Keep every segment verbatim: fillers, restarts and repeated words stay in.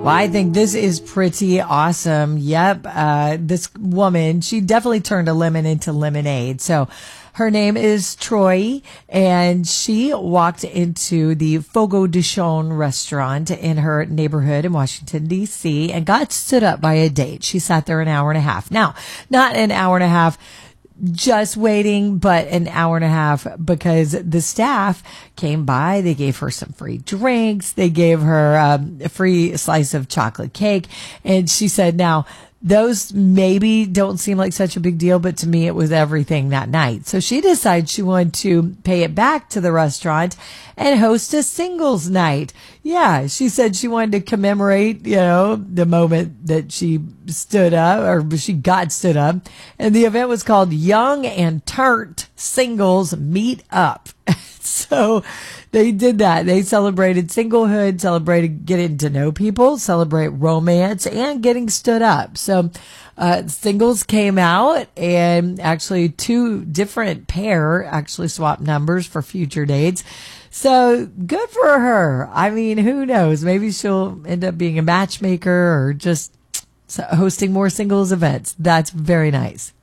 Well, I think this is pretty awesome. Yep. Uh, this woman, she definitely turned a lemon into lemonade. So her name is Troy, and she walked into the Fogo de Chão restaurant in her neighborhood in Washington, D C, and got stood up by a date. She sat there an hour and a half. Now, not an hour and a half just waiting, but an hour and a half because the staff came by. They gave her some free drinks. They gave her um, a free slice of chocolate cake. And she said, now, those maybe don't seem like such a big deal, but to me, it was everything that night. So she decided she wanted to pay it back to the restaurant and host a singles night. Yeah, she said she wanted to commemorate, you know, the moment that she stood up, or she got stood up. And the event was called Young and Turnt Singles Meet Up. So they did that. They celebrated singlehood, celebrated getting to know people, celebrate romance, and getting stood up. So uh, singles came out, and actually two different pair actually swapped numbers for future dates. So good for her. I mean, who knows? Maybe she'll end up being a matchmaker or just hosting more singles events. That's very nice.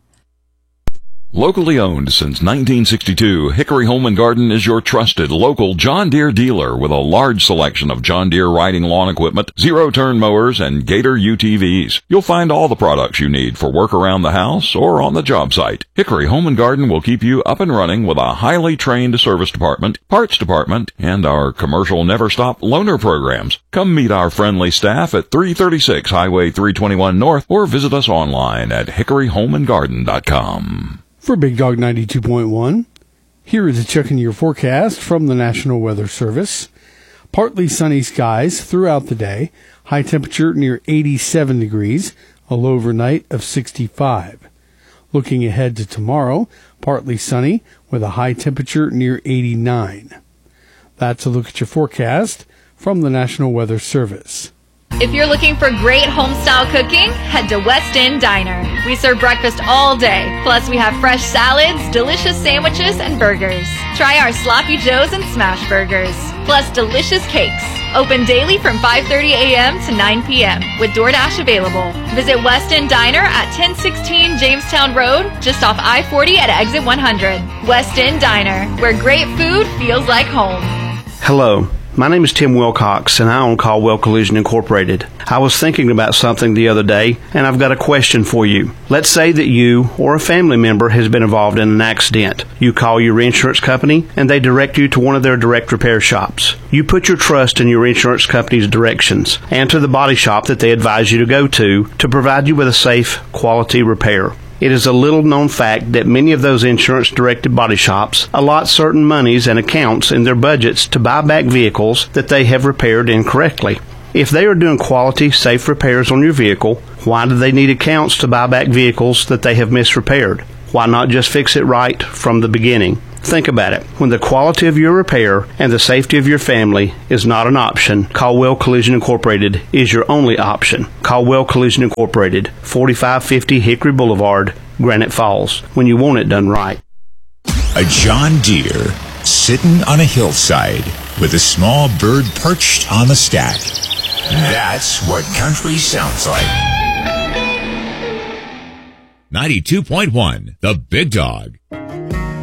Locally owned since nineteen sixty-two, Hickory Home and Garden is your trusted local John Deere dealer with a large selection of John Deere riding lawn equipment, zero-turn mowers, and Gator U T Vs. You'll find all the products you need for work around the house or on the job site. Hickory Home and Garden will keep you up and running with a highly trained service department, parts department, and our commercial never-stop loaner programs. Come meet our friendly staff at three thirty-six Highway three twenty-one North or visit us online at hickory home and garden dot com. For Big Dog ninety-two point one, here is a check in your forecast from the National Weather Service. Partly sunny skies throughout the day, high temperature near eighty-seven degrees, a low overnight of sixty-five. Looking ahead to tomorrow, partly sunny with a high temperature near eighty-nine. That's a look at your forecast from the National Weather Service. If you're looking for great home-style cooking, head to West End Diner. We serve breakfast all day, plus we have fresh salads, delicious sandwiches, and burgers. Try our Sloppy Joes and Smash Burgers, plus delicious cakes. Open daily from five thirty a.m. to nine p.m. with DoorDash available. Visit West End Diner at ten sixteen Jamestown Road, just off I forty at exit one hundred. West End Diner, where great food feels like home. Hello. My name is Tim Wilcox, and I own Caldwell Collision Incorporated. I was thinking about something the other day, and I've got a question for you. Let's say that you or a family member has been involved in an accident. You call your insurance company, and they direct you to one of their direct repair shops. You put your trust in your insurance company's directions and to the body shop that they advise you to go to to provide you with a safe, quality repair. It is a little-known fact that many of those insurance-directed body shops allot certain monies and accounts in their budgets to buy back vehicles that they have repaired incorrectly. If they are doing quality, safe repairs on your vehicle, why do they need accounts to buy back vehicles that they have misrepaired? Why not just fix it right from the beginning? Think about it. When the quality of your repair and the safety of your family is not an option, Caldwell Collision Incorporated is your only option. Caldwell Collision Incorporated, forty-five fifty Hickory Boulevard, Granite Falls. When you want it done right. A John Deere sitting on a hillside with a small bird perched on the stack. That's what country sounds like. ninety-two point one, The Big Dog.